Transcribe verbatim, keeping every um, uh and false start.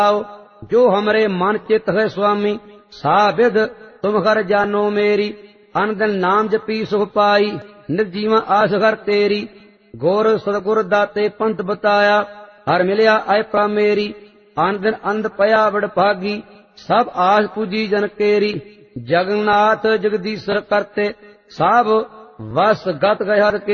जो हमरे मन चित है स्वामी सा विद तुम घर जानो मेरी। अन दिन नाम जपी सुख पाई निर्जीवा आस घर तेरी। गुर सतगुर दाते पंथ बताया हर मिलिया ऐपा मेरी। अन दिन अंध पया बड़ भागी सब आस पूजी जन केरी। जगन्नाथ जगदीश्वर करते सब वस गत गए हर के।